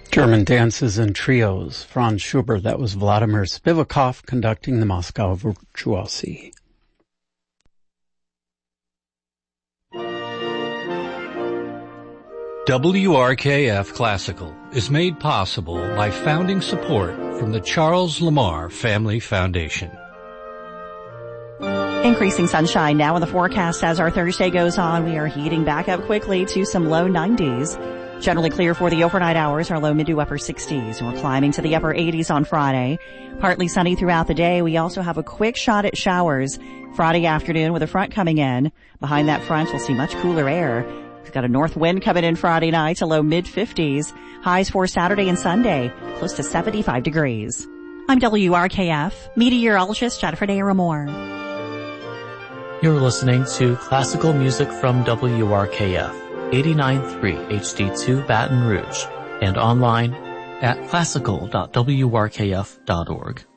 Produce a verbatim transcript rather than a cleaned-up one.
German dances and trios. Franz Schubert, that was Vladimir Spivakov conducting the Moscow Virtuosi. W R K F Classical is made possible by founding support from the Charles Lamar Family Foundation. Increasing sunshine now in the forecast as our Thursday goes on. We are heating back up quickly to some low nineties. Generally clear for the overnight hours, our low mid to upper sixties. We're climbing to the upper eighties on Friday. Partly sunny throughout the day. We also have a quick shot at showers Friday afternoon with a front coming in. Behind that front, we'll see much cooler air. We've got a north wind coming in Friday night to low mid fifties. Highs for Saturday and Sunday, close to seventy-five degrees. I'm W R K F meteorologist Jennifer Day-Ramore. You're listening to classical music from W R K F, eighty-nine point three H D two Baton Rouge, and online at classical dot w r k f dot org.